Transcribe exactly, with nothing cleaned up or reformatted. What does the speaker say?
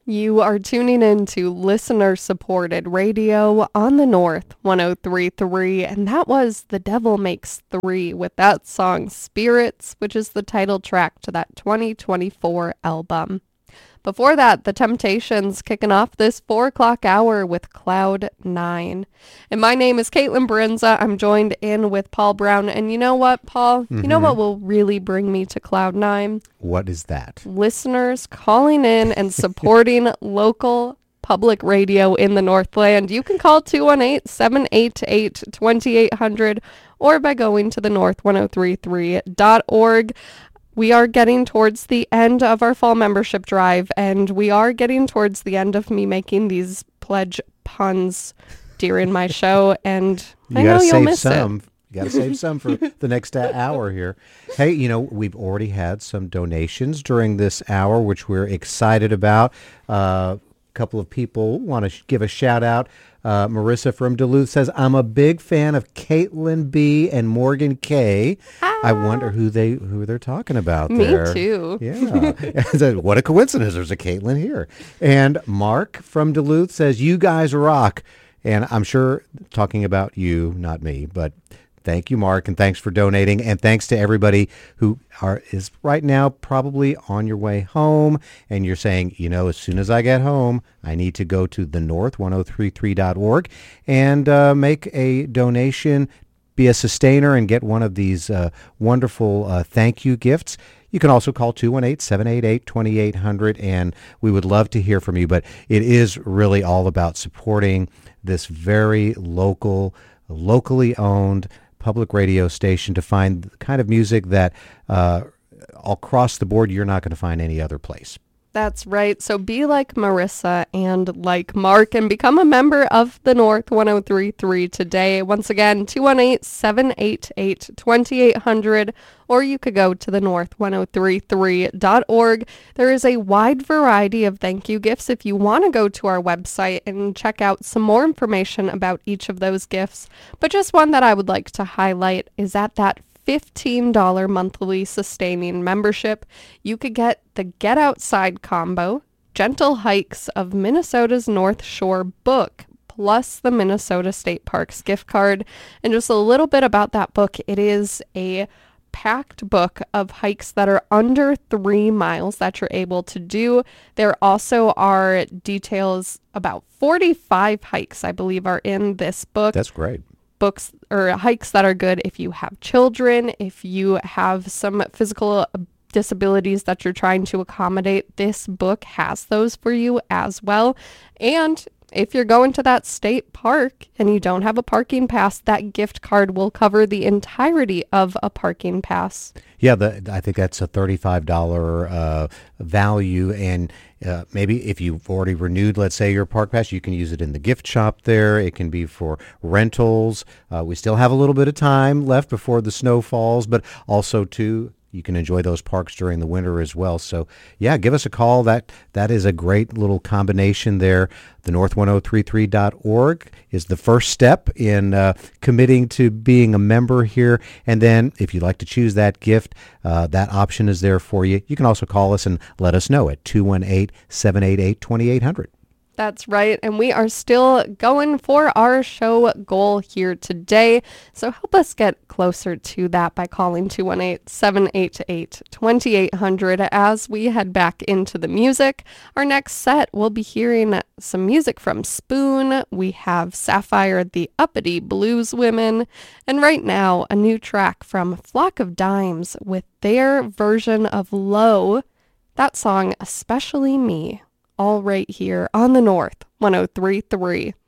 You are tuning in to listener-supported radio on the North one oh three point three, and that was The Devil Makes Three with that song Spirits, which is the title track to that twenty twenty-four album. Before that, The Temptations kicking off this four o'clock hour with Cloud Nine. And my name is Caitlin Barinza. I'm joined in with Paul Brown. And you know what, Paul? Mm-hmm. You know what will really bring me to Cloud Nine? What is that? Listeners calling in and supporting local public radio in the Northland. You can call two one eight, seven eight eight, two eight zero zero or by going to the north ten thirty-three dot org. We are getting towards the end of our fall membership drive, and we are getting towards the end of me making these pledge puns during my show, and you I know you'll save miss some. it. You got to save some for the next hour here. Hey, you know, we've already had some donations during this hour, which we're excited about. Uh, a couple of people want to sh- give a shout out. Uh, Marissa from Duluth says, I'm a big fan of Caitlin B. and Morgan K. Ah. I wonder who they who they're talking about Me there. Me too. Yeah. What a coincidence. There's a Caitlin here. And Mark from Duluth says, you guys rock. And I'm sure talking about you, not me, but thank you, Mark, and thanks for donating. And thanks to everybody who are is right now probably on your way home. And you're saying, you know, as soon as I get home, I need to go to the north ten thirty-three dot org and uh, make a donation, be a sustainer, and get one of these uh, wonderful uh, thank you gifts. You can also call two one eight, seven eight eight, two eight zero zero, and we would love to hear from you. But it is really all about supporting this very local, locally owned public radio station to find the kind of music that uh, across the board you're not going to find any other place. That's right. So be like Marissa and like Mark and become a member of the North ten thirty-three today. Once again, two one eight, seven eight eight, two eight zero zero, or you could go to the north ten thirty-three dot org. There is a wide variety of thank you gifts if you want to go to our website and check out some more information about each of those gifts. But just one that I would like to highlight is at that fifteen dollars monthly sustaining membership. You could get the Get Outside combo, Gentle Hikes of Minnesota's North Shore book, plus the Minnesota State Parks gift card. And just a little bit about that book. It is a packed book of hikes that are under three miles that you're able to do. There also are details about forty-five hikes, I believe, are in this book. That's great. Books or hikes that are good if you have children, if you have some physical disabilities that you're trying to accommodate. This book has those for you as well. And if you're going to that state park and you don't have a parking pass, that gift card will cover the entirety of a parking pass. Yeah, the, I think that's a thirty-five dollars uh, value, and uh, maybe if you've already renewed, let's say, your park pass, you can use it in the gift shop there. It can be for rentals. Uh, we still have a little bit of time left before the snow falls, but also, too, you can enjoy those parks during the winter as well. So, yeah, give us a call. That That is a great little combination there. The north ten thirty-three dot org is the first step in uh, committing to being a member here. And then if you'd like to choose that gift, uh, that option is there for you. You can also call us and let us know at two one eight, seven eight eight, two eight zero zero. That's right, and we are still going for our show goal here today, so help us get closer to that by calling two one eight, seven eight eight, two eight zero zero as we head back into the music. Our next set, we'll be hearing some music from Spoon. We have Sapphire, the Uppity Blues Women, and right now, a new track from Flock of Dimes with their version of Low, that song, Especially Me. All right here on the North ten thirty-three.